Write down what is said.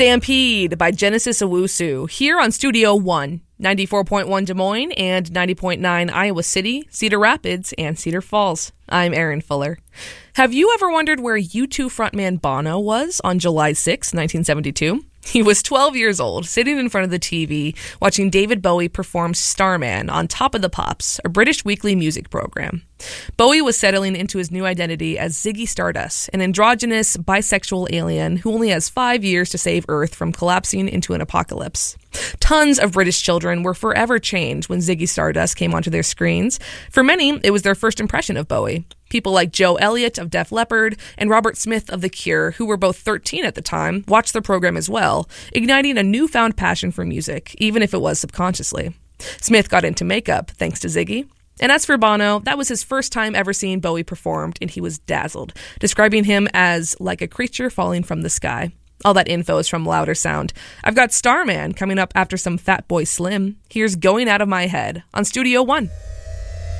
Stampede by Genesis Owusu, here on Studio One, 94.1 Des Moines and 90.9 Iowa City, Cedar Rapids, and Cedar Falls. I'm Aaron Fuller. Have you ever wondered where U2 frontman Bono was on July 6, 1972? He was 12 years old, sitting in front of the TV, watching David Bowie perform Starman on Top of the Pops, a British weekly music program. Bowie was settling into his new identity as Ziggy Stardust, an androgynous, bisexual alien who only has 5 years to save Earth from collapsing into an apocalypse. Tons of British children were forever changed when Ziggy Stardust came onto their screens. For many, it was their first impression of Bowie. People like Joe Elliott of Def Leppard and Robert Smith of The Cure, who were both 13 at the time, watched the program as well, igniting a newfound passion for music, even if it was subconsciously. Smith got into makeup, thanks to Ziggy. And as for Bono, that was his first time ever seeing Bowie performed, and he was dazzled, describing him as like a creature falling from the sky. All that info is from Louder Sound. I've got Starman coming up after some Fatboy Slim. Here's Going Out of My Head on Studio One.